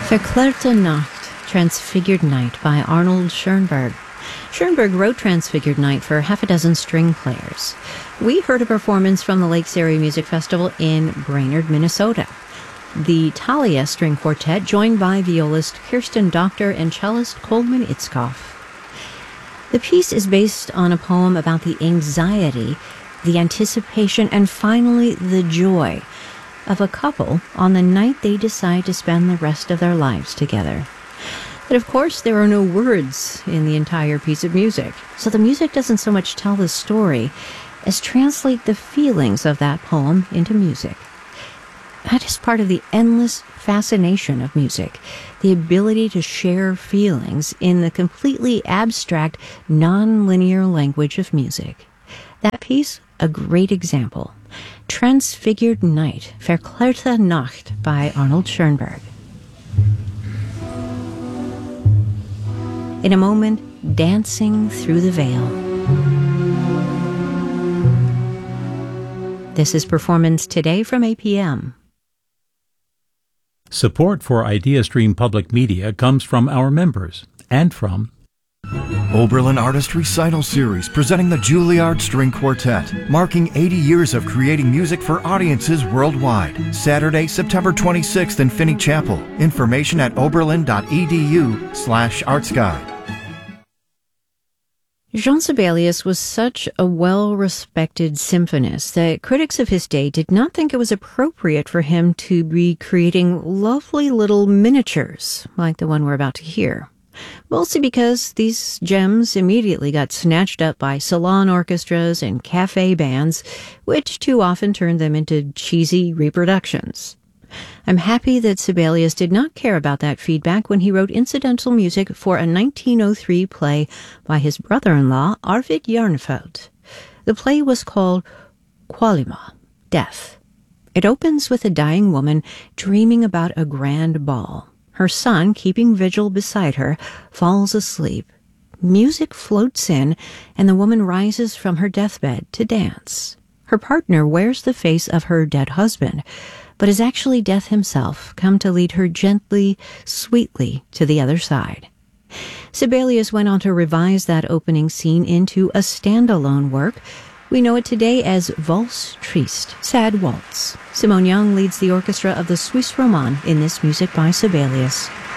Verklärte Nacht, Transfigured Night by Arnold Schoenberg. Schoenberg wrote Transfigured Night for half a dozen string players. We heard a performance from the Lakes Area Music Festival in Brainerd, Minnesota. The Thalia String Quartet, joined by violist Kirsten Doctor and cellist Coleman Itzkoff. The piece is based on a poem about the anxiety, the anticipation, and finally the joy of a couple on the night they decide to spend the rest of their lives together. But of course, there are no words in the entire piece of music, so the music doesn't so much tell the story as translate the feelings of that poem into music. That is part of the endless fascination of music, the ability to share feelings in the completely abstract, non-linear language of music. That piece, a great example. Transfigured Night, Verklärte Nacht by Arnold Schoenberg. In a moment, dancing through the veil. This is Performance Today from APM. Support for IdeaStream Public Media comes from our members and from Oberlin Artist Recital Series, presenting the Juilliard String Quartet, marking 80 years of creating music for audiences worldwide. Saturday, September 26th in Finney Chapel. Information at oberlin.edu/artsguide. Jean Sibelius was such a well-respected symphonist that critics of his day did not think it was appropriate for him to be creating lovely little miniatures like the one we're about to hear. Mostly because these gems immediately got snatched up by salon orchestras and cafe bands, which too often turned them into cheesy reproductions. I'm happy that Sibelius did not care about that feedback when he wrote incidental music for a 1903 play by his brother-in-law, Arvid Jarnefeld. The play was called Qualima, Death. It opens with a dying woman dreaming about a grand ball. Her son, keeping vigil beside her, falls asleep. Music floats in, and the woman rises from her deathbed to dance. Her partner wears the face of her dead husband, but is actually Death himself, come to lead her gently, sweetly to the other side. Sibelius went on to revise that opening scene into a standalone work. We know it today as Valse Triste, Sad Waltz. Simone Young leads the orchestra of the Suisse Romande in this music by Sibelius.